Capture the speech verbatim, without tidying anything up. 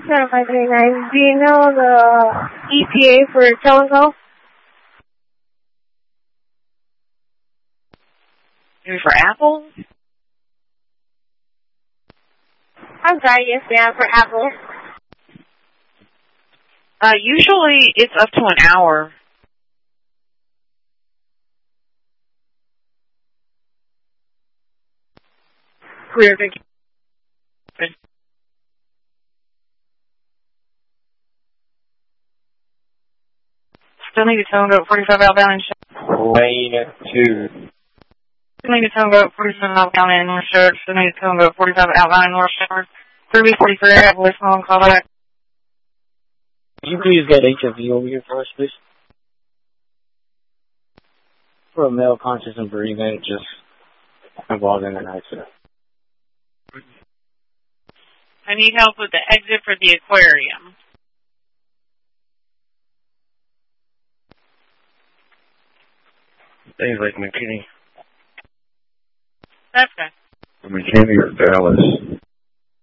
seven five three nine. Do you know the E T A for Telco? Maybe for Apple? I'm sorry, yes, ma'am, for Apple. Uh, usually it's up to an hour. Clear, thank you. Still need to tell them about forty-five outbound and short. Lane two. Still need to tell them about forty-seven outbound and North Shore. Still need to tell them about forty-five outbound and North Shore. three forty-three, I have a voicemail and call back. Could you please get H F V over here for us, please? For a male conscious and bereavement just involved in an accident. I need help with the exit for the aquarium. Things like McKinney. That's good. McKinney or Dallas.